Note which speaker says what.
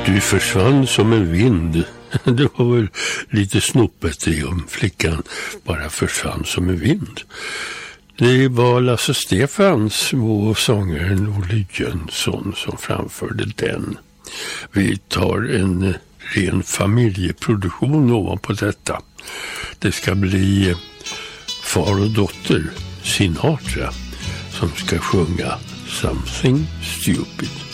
Speaker 1: Du försvann som en vind. Det var väl lite snopet det om flickan bara försvann som en vind. Det var Lasse Stefans och sångaren Olle Jönsson som framförde den. Vi tar en ren familjeproduktion ovanpå detta. Det ska bli far och dotter Sinatra som ska sjunga Something Stupid.